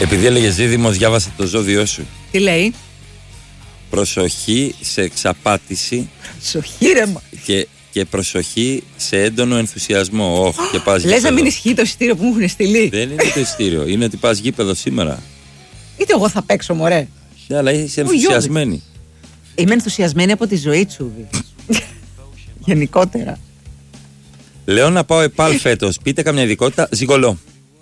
Επειδή έλεγες Δίδυμος, διάβασα το ζώδιό σου. Τι λέει? Προσοχή σε εξαπάτηση. Προσοχή ρε μα. Και προσοχή σε έντονο ενθουσιασμό. Και πας λες να μην ισχύει το εισιτήριο που μου έχουν στείλει. Δεν είναι το εισιτήριο, είναι ότι πας γήπεδο σήμερα. Είτε εγώ θα παίξω, μωρέ. Ναι, αλλά είσαι ενθουσιασμένη. Είμαι ενθουσιασμένη από τη ζωή, Τσούβι. Γενικότερα. Λέω να πάω ΕΠΑΛ φέτος. Πείτε καμιά ειδικότητα. Ζυγολό.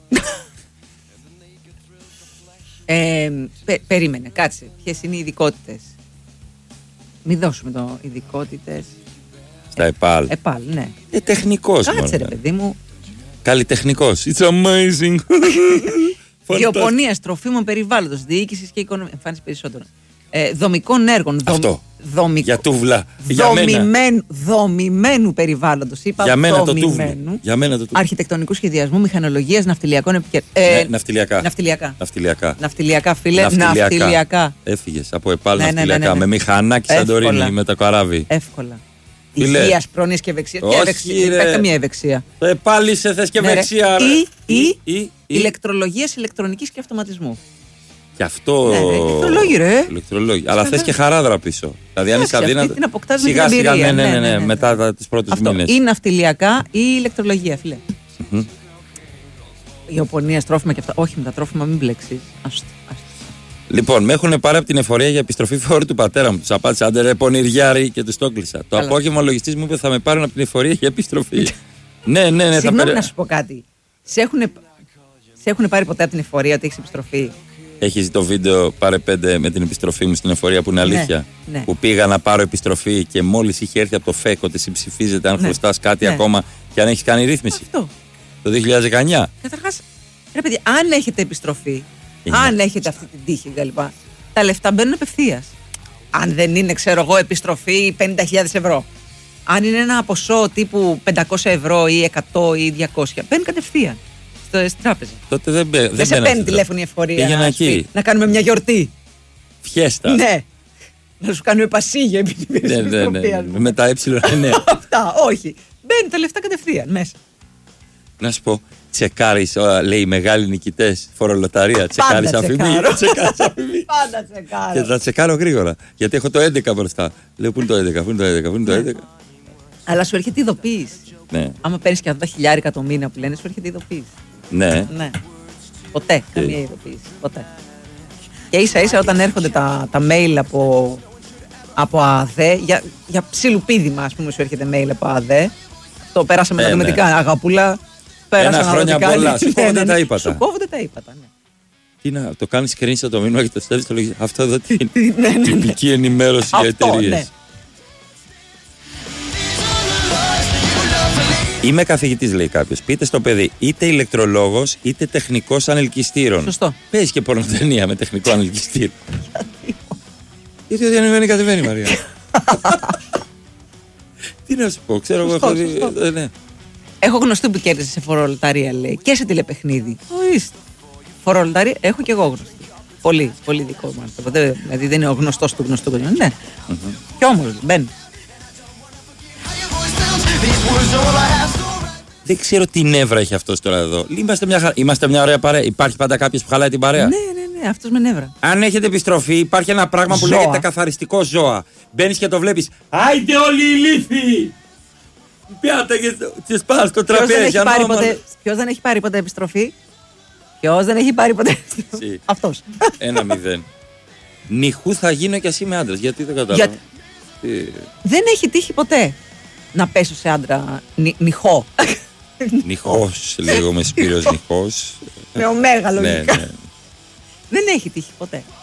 Περίμενε, κάτσε. Ποιες είναι οι ειδικότητες? Μην δώσουμε το ειδικότητες. Στα ΕΠΑΛ. ΕΠΑΛ, ναι. Τεχνικός. Κάτσε ρε παιδί μου. Καλλιτεχνικός. It's amazing. Γεωπονίας, τροφίμων, περιβάλλοντος, διοίκησης και οικονομίας. Εμφάνιση περισσότερο. Δομικών έργων. Αυτό. Για τούβλα. Δομημένου περιβάλλοντος. Είπα για μένα το τούβλο. Αρχιτεκτονικού σχεδιασμού, μηχανολογίας, ναυτιλιακών ναυτιλιακά, φίλε. Ναυτιλιακά. Έφυγες από ΕΠΑΛ ναυτιλιακά. Με μηχανάκι Σαντορίνη, με το καράβι. Εύκολα. Υγείας, πρόνοιας και ευεξία. Όχι, υπάρχει καμία ευεξία. Πάλι σε θες και ευεξία. Ή ηλεκτρολογίας, ηλεκτρονικής και αυτοματισμού. Και αυτό. Ηλεκτρολόγοι. Αλλά θες και χαράδρα πίσω. Δηλαδή, αν είσαι αδύνατο. Σιγά σιγά, μετά τους πρώτους μήνες. Ή ναυτιλιακά ή ηλεκτρολογία, φίλε. Γεωπονία, τρόφιμα και αυτά. Όχι, με τα τρόφιμα μην μπλέξεις. Λοιπόν, με έχουν πάρει από την εφορία για επιστροφή φόρου του πατέρα μου. Τους απάντησα, άντε ρε πονηριάρη, και τους το κλείσα. Το απόγευμα ο λογιστής μου είπε θα με πάρουν από την εφορία για επιστροφή. Ναι. Συγγνώμη να σου πω κάτι. Σε έχουν πάρει ποτέ από την εφορία ότι έχεις επιστροφή? Έχεις το βίντεο πάρε 5 με την επιστροφή μου στην εφορία που είναι αλήθεια? Ναι. Που πήγα να πάρω επιστροφή και μόλις είχε έρθει από το ΦΕΚ ότι συμψηφίζεται αν χρωστάς κάτι ακόμα και αν έχεις κάνει ρύθμιση. Αυτό. Το 2019. Καταρχάς, ρε παιδιά, αν έχετε επιστροφή, αν έχετε αυτή την τύχη κλπ., τα λεφτά μπαίνουν απευθείας. Αν δεν είναι, ξέρω εγώ, επιστροφή 50.000 ευρώ. Αν είναι ένα ποσό τύπου 500 ευρώ ή 100 ή 200, μπαίνει κατευθείαν στην τράπεζα. Τότε δεν σε παίρνει τηλέφωνο η εφορία να κάνουμε μια γιορτή. Φιέστα. Ναι. Να σου κάνουμε πασίγια επειδή ναι. Με τα ναι. Αυτά, όχι. Μπαίνει τα λεφτά κατευθείαν μέσα. Να σου πω, τσεκάρεις, λέει, μεγάλοι νικητές, φορολοταρία, τσεκάρεις αφημί. Πάντα τσεκάρω. Και θα τσεκάρω γρήγορα, γιατί έχω το 11 μπροστά. Λέω, πού είναι το 11. Αλλά σου έρχεται ειδοποίηση. Ναι. Άμα παίρνεις και αυτά τα χιλιάρικα το μήνα που λένε, σου έρχεται ειδοποίηση. Ναι. Ποτέ, καμία ειδοποίηση. Ποτέ. Και ίσα-ίσα όταν έρχονται τα mail από ΑΔΕ, για ψιλουπίδημα, ας πούμε, σου έρχεται mail από ΑΔΕ. Το πέρασαμε τα δημοτικά, αγαπούλα. Ένα χρόνια πολλά. Σου κόβονται τα ύπατα. Σου κόβονται τα ύπατα, ναι. Τι να, το κάνεις screenshot το μήνυμα και το στέλνεις στο λογιστή. Αυτό εδώ τι είναι? Τυπική ενημέρωση για εταιρείες. Είμαι καθηγητής, λέει κάποιος. Πείτε στο παιδί, είτε ηλεκτρολόγος είτε τεχνικός ανελκυστήρων. Σωστό. Παίζει και πορνοτενία με τεχνικό ανελκυστήρο. Γιατί ό,τι ανεβαίνει κατεβαίνει, Μαρία. Τι να σου πω, ξέρω εγώ. Έχω γνωστή που κέρδισε σε φορολοταρία, λέει, και σε τηλεπαιχνίδι. Ορίστε. Φορολοταρία έχω και εγώ γνωστή. Πολύ, πολύ δικό μου. Δηλαδή δεν είναι ο γνωστός του γνωστού. Ναι. Κι όμως μπαίνει. Δεν ξέρω τι νεύρα έχει αυτός τώρα εδώ. Είμαστε μια ωραία παρέα. Υπάρχει πάντα κάποιος που χαλάει την παρέα. Ναι, αυτός με νεύρα. Αν έχετε επιστροφή, υπάρχει ένα πράγμα που λέγεται καθαριστικό ζώα. Μπαίνεις και το βλέπεις. Άιντε όλοι οι ηλίθιοι! Πιάτα και τις πας στο τραπέζι. Ποιος δεν έχει πάρει ποτέ επιστροφή? Ποιος δεν έχει πάρει ποτέ επιστροφή? Αυτός. 1-0. Νυχού θα γίνω κι ας είμαι άντρας. Γιατί δεν κατάλαβα. Δεν έχει τύχει ποτέ να πέσω σε άντρα νυχό. Νυχός, λέγομαι Σπύρος Νυχός. Με ωμέγα λογικά. Δεν έχει τύχει ποτέ.